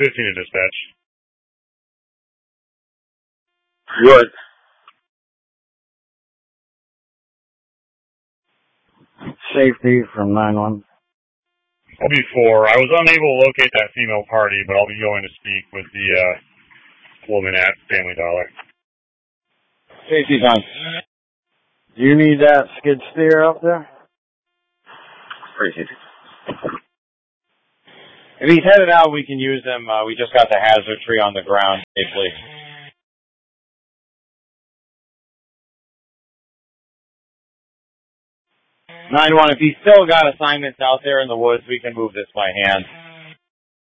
215 to dispatch. Good. Safety from 9-1. I'll be 4. I was unable to locate that female party, but I'll be going to speak with the woman at Family Dollar. Safety's on. Do you need that skid steer up there? Appreciate it. If he's headed out, we can use him. We just got the hazard tree on the ground safely. 9-1, if he's still got assignments out there in the woods, we can move this by hand.